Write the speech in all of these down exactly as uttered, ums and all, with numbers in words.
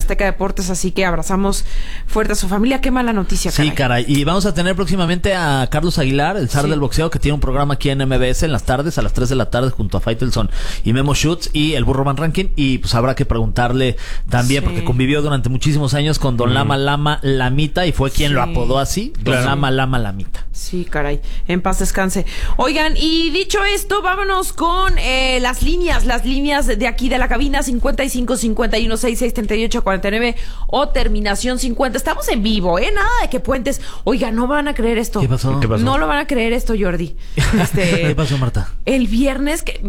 Azteca Deportes, así que abrazamos fuerte a su familia. Qué mala noticia, caray. Sí, caray. Y vamos a tener próximamente a Carlos Aguilar, el zar sí. del boxeo, que tiene un programa aquí en M B S en las tardes, a las tres de la tarde, junto a Faitelson y Memo Schutz y el Burro Van Rankin. Y pues habrá que preguntarle también, sí. porque convivió durante muchísimos años con Don mm. Lama Lama Lamita y fue quien sí. lo apodó así, Don claro. Lama Lama Lamita. Sí, caray. En paz descanse. Oigan, y dicho esto, vámonos con eh, las líneas, las líneas de aquí de la cabina, cincuenta y cinco, cincuenta y uno, sesenta y seis, treinta y ocho, cuarenta y nueve o terminación cincuenta. Estamos en vivo, ¿eh? Nada de que puentes. Oiga, no van a creer esto. ¿Qué pasó? ¿Qué pasó? No lo van a creer esto, Jordi. Este, ¿Qué pasó, Marta? El viernes que...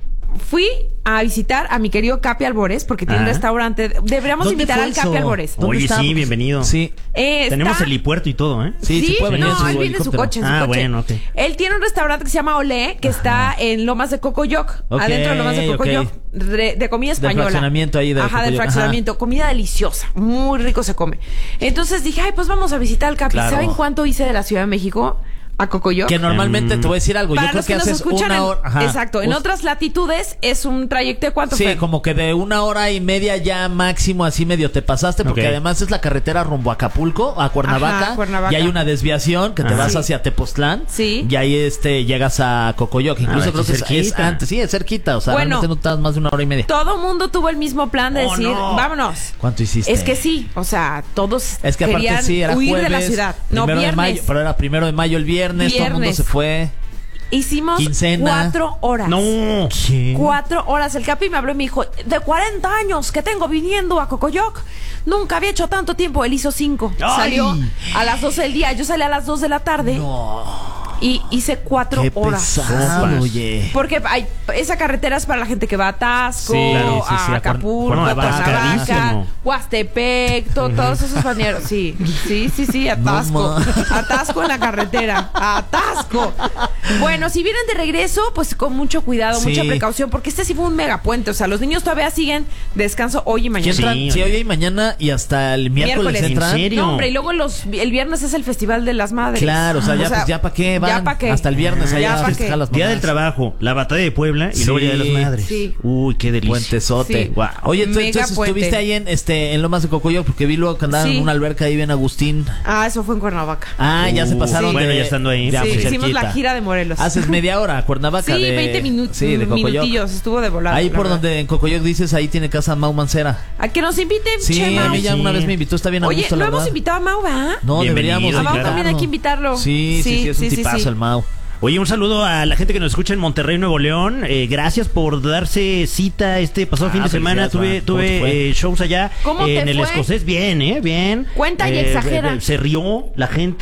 Fui a visitar a mi querido Capi Albores porque tiene ah. un restaurante. Deberíamos invitar al Capi Albores. Oye, está? sí, bienvenido. Sí. Eh, Tenemos está... helipuerto y todo, ¿eh? Sí, sí, sí puede venir. No, él viene en su coche, en su ah, coche. bueno, ok. Él tiene un restaurante que se llama Olé, que Ajá. está en Lomas de Cocoyoc, okay, adentro de Lomas de Cocoyoc, okay. de, de comida española. Del fraccionamiento ahí de Ajá, del fraccionamiento. Ajá. Comida deliciosa, muy rico se come. Entonces dije, ay, pues vamos a visitar al Capi. Claro. ¿Saben cuánto hice de la Ciudad de México a Cocoyoc? Que normalmente, mm. te voy a decir algo, Para yo creo los que, que haces nos escuchan una hora... En, exacto, en pues, otras latitudes es un trayecto de cuánto Sí, fue? como que de una hora y media ya máximo, así medio te pasaste, porque okay. además es la carretera rumbo a Acapulco, a Cuernavaca, Ajá, Cuernavaca. Y hay una desviación que te Ajá. vas sí. hacia Tepoztlán, sí. y ahí este llegas a Cocoyoc, incluso ah, creo que es, es antes, sí, es cerquita, o sea, bueno, realmente no estás más de una hora y media. Todo mundo tuvo el mismo plan de oh, decir, no. vámonos. ¿Cuánto hiciste? Es que sí, o sea, todos es que querían aparte sí, era huir jueves, de la ciudad. No, viernes. De mayo, pero era primero de mayo el viernes, viernes. todo el mundo se fue. Hicimos Quincena. cuatro horas. No. ¿Qué? Cuatro horas. El Capi me habló y me dijo, de cuarenta años que tengo viniendo a Cocoyoc, nunca había hecho tanto tiempo. Él hizo cinco. Ay. Salió a las doce del día. Yo salí a las dos de la tarde. No. Y hice cuatro Qué horas. Pesado, oye. Porque hay, esa carretera es para la gente que va a Tasco, sí, claro, sí, sí, a Acapulco, a Cuernavaca, Huastepec, to, todos esos balnearios. Sí, sí, sí, sí, a Tasco. No, a Tasco en la carretera. A Tasco. Bueno, si vienen de regreso, pues con mucho cuidado, sí. mucha precaución, porque este sí fue un megapuente. O sea, los niños todavía siguen de descanso hoy y mañana. Sí, sí, hoy y mañana y hasta el miércoles, miércoles. ¿En serio? No, hombre, y luego los, el viernes es el Festival de las Madres. Claro, o sea, ya, o sea, pues, ya para qué van. Ya pa qué. Hasta el viernes allá a festejar las mamás. Día del Trabajo, la batalla de Puebla y sí, luego Día de las Madres. Sí. Uy, qué delicia. Puentesote. Sí. Wow. Oye, tú, entonces puente. estuviste ahí en este en Lomas de Cocoyoc porque vi luego que andaban sí. en una alberca ahí bien Agustín. Ah, eso fue en Cuernavaca. Ah, ya uh, se pasaron. Sí. Bueno, ya estando ahí. Ya, sí, hicimos cerquita. La gira de Morelos. Haces media hora, Cuernavaca. Sí, de, veinte minutos. Sí, de Cocoyoc. Minutillos, estuvo de volada. Ahí por verdad. Donde en Cocoyoc dices, ahí tiene casa Mau Mancera. A que nos inviten, sí, che, a mí ya sí. una vez me invitó, está bien a Oye, gusto, ¿no la hemos verdad. invitado a Mau, ¿verdad? No, deberíamos. A Mau también hay que invitarlo. Sí, sí, sí, sí es un sí, tipazo sí. el Mau. Oye, un saludo a la gente que nos escucha en Monterrey, Nuevo León. Eh, gracias por darse cita este pasado ah, fin de semana. Tuve, tuve eh, shows allá ¿Cómo eh, en te el fue? Escocés. Bien, ¿eh? Bien. Cuenta y eh, exagera. Eh, se rió la gente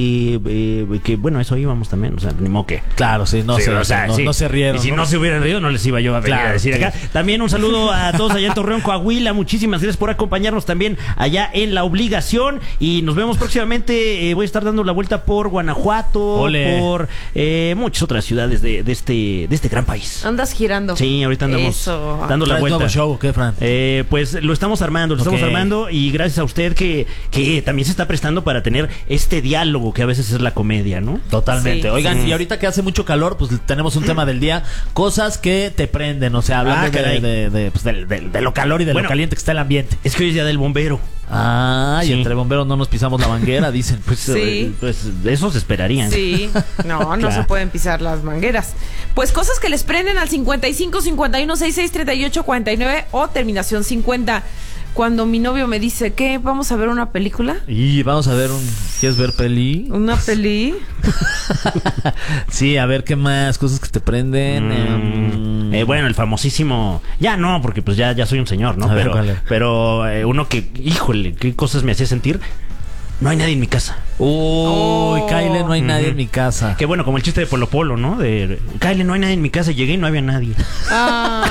y eh, que, bueno, eso íbamos también. O sea, ni moque. Claro, sí, no, sí, se, o sea, no, sí. no se rieron. Y si no, no se hubieran rido, no les iba yo a venir claro, a decir sí. acá. También un saludo a todos allá en Torreón, Coahuila. Muchísimas gracias por acompañarnos también allá en La Obligación. Y nos vemos próximamente. Eh, voy a estar dando la vuelta por Guanajuato, Ole. por eh, muchas otras ciudades de, de este de este gran país. Andas girando. Sí, ahorita andamos Eso. dando la vuelta. ¿Nuevo show o qué, Fran? Eh, pues lo estamos armando, lo okay. estamos armando y gracias a usted que, que también se está prestando para tener este diálogo que a veces es la comedia, ¿no? Totalmente. Sí. Oigan, sí. y ahorita que hace mucho calor, pues tenemos un tema del día, cosas que te prenden, o sea, hablando ah, de, de, de, pues, de, de, de lo calor y de bueno, lo caliente que está el ambiente. Es que hoy es día del bombero. Ah, sí. Y entre bomberos no nos pisamos la manguera, dicen. Pues, sí. eh, pues eso se esperarían. Sí, no, no claro. se pueden pisar las mangueras. Pues cosas que les prenden al cincuenta y cinco, cincuenta y uno, sesenta y seis, treinta y ocho, cuarenta y nueve o terminación cincuenta. Cuando mi novio me dice, ¿qué? ¿Vamos a ver una película? Y vamos a ver un... ¿Quieres ver peli? ¿Una peli? Sí, a ver qué más cosas que te prenden. Mm, eh, bueno, el famosísimo... Ya no, porque pues ya, ya soy un señor, ¿no? A pero ver, pero eh, uno que... Híjole, ¿qué cosas me hacía sentir? No hay nadie en mi casa. Uy, oh, Kyle, no hay nadie uh-huh. en mi casa. Que bueno, como el chiste de Polo Polo, ¿no? De Kyle, no hay nadie en mi casa. Llegué y no había nadie. Ah,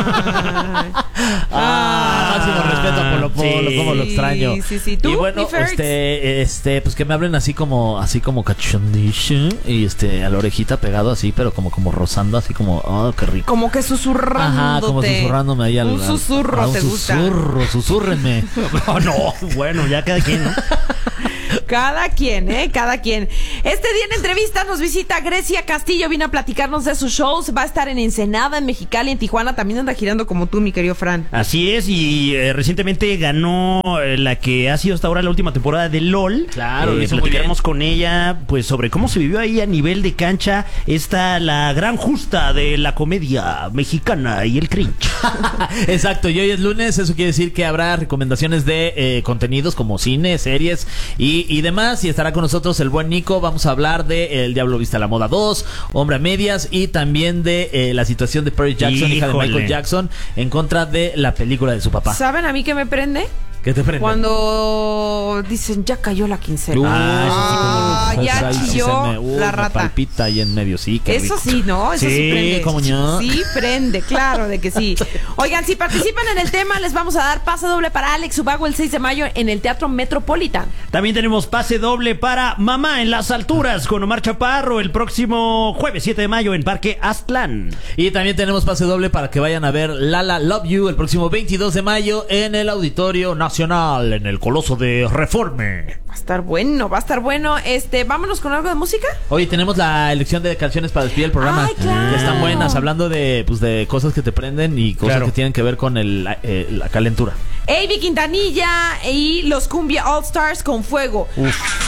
ah, máximo respeto a Polo Polo, sí, cómo lo extraño. Sí, sí, ¿tú? Y bueno, este, este, pues que me hablen así como, así como cachondillo y este, a la orejita pegado así, pero como, como rozando, así como, oh, qué rico. Como que susurrándote. Ajá, como susurrándome ahí al. Un susurro, a, a un te susurro, gusta. Susurro, susúrrenme. Oh, no, bueno, ya cada quien, ¿no? Cada quien, ¿eh? Cada quien. Este día en entrevista nos visita Grecia Castillo. Viene a platicarnos de sus shows. Va a estar en Ensenada, en Mexicali, en Tijuana. También anda girando como tú, mi querido Fran. Así es, y eh, recientemente ganó eh, la que ha sido hasta ahora la última temporada de LOL. Claro, eh, platicaremos con ella, pues, sobre cómo se vivió ahí a nivel de cancha esta, la gran justa de la comedia mexicana y el cringe. Exacto, y hoy es lunes, eso quiere decir que habrá recomendaciones de eh, contenidos como cine, series y, y demás, y estará con nosotros el buen Nico. Vamos a hablar de El Diablo Viste a la Moda dos, Hombre a Medias, y también de eh, la situación de Paris Jackson, Híjole. hija de Michael Jackson, en contra de la película de su papá. ¿Saben a mí qué me prende? ¿Qué te prende? Cuando dicen, ya cayó la quincena. Uh, ah, pues ya ahí sí chilló se me- uh, la me rata. palpita ahí en medio, sí, qué Eso rico. sí, ¿no? Eso sí, Sí, prende. cómo no. Sí, prende, claro de que sí. Oigan, si participan en el tema, les vamos a dar pase doble para Alex Ubago el seis de mayo en el Teatro Metropolitan. También tenemos pase doble para Mamá en las Alturas con Omar Chaparro el próximo jueves siete de mayo en Parque Aztlán. Y también tenemos pase doble para que vayan a ver Lala Love You el próximo veintidós de mayo en el Auditorio Nacional, en el Coloso de Reforme. Va a estar bueno, va a estar bueno. Este, vámonos con algo de música. Oye, tenemos la elección de canciones para despedir el programa. Ay, claro. Que están buenas, hablando de, pues, de cosas que te prenden y cosas Claro. que tienen que ver con el, eh, la calentura. Avi Quintanilla y los Cumbia All Stars con Fuego. Uf.